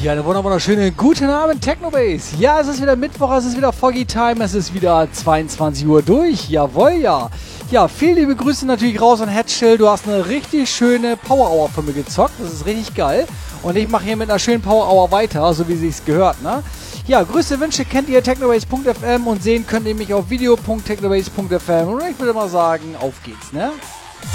Ja, eine wunderschöne guten Abend, Technobase. Ja, es ist wieder Mittwoch, es ist wieder Foggy Time, es ist wieder 22 Uhr durch. Jawohl, ja. Ja, viele liebe Grüße natürlich raus an Headschill. Du hast eine richtig schöne Power Hour von mir gezockt. Das ist richtig geil. Und ich mache hier mit einer schönen Power Hour weiter, so wie sich's gehört, ne? Ja, Grüße, Wünsche kennt ihr technobase.fm und sehen könnt ihr mich auf video.technobase.fm. Und ich würde mal sagen, auf geht's, ne?